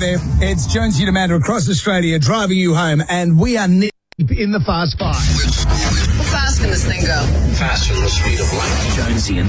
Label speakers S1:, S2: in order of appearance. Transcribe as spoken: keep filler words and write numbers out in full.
S1: there. It's Jonesy and Amanda across Australia driving you home, and we are in the Fast Five.
S2: How fast can this thing go?
S3: Faster than the speed of light.
S4: Jonesy and